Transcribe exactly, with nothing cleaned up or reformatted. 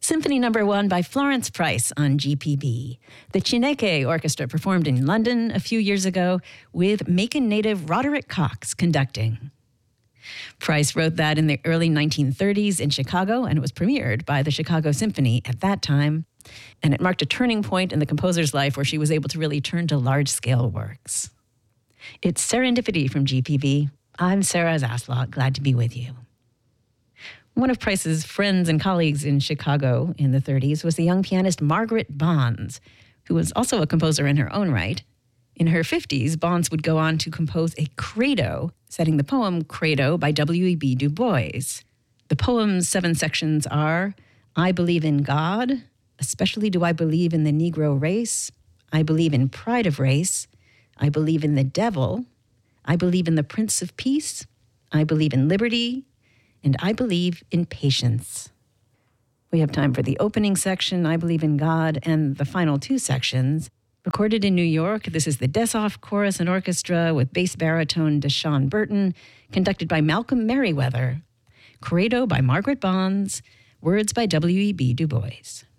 Symphony Number One by Florence Price on G P B. The Chineke Orchestra performed in London a few years ago with Macon native Roderick Cox conducting. Price wrote that in the early nineteen thirties in Chicago, and it was premiered by the Chicago Symphony at that time. And it marked a turning point in the composer's life where she was able to really turn to large-scale works. It's Serendipity from G P B. I'm Sarah Zaslaw, glad to be with you. One of Price's friends and colleagues in Chicago in the thirties was the young pianist Margaret Bonds, who was also a composer in her own right. In her fifties, Bonds would go on to compose a credo, setting the poem Credo by W E B Du Bois. The poem's seven sections are, I believe in God, especially do I believe in the Negro race. I believe in pride of race. I believe in the devil. I believe in the Prince of Peace. I believe in liberty. And I believe in patience. We have time for the opening section, I Believe in God, and the final two sections. Recorded in New York, this is the Deshoff Chorus and Orchestra with bass baritone Deshaun Burton, conducted by Malcolm Merriweather. Credo by Margaret Bonds, words by W E B Du Bois.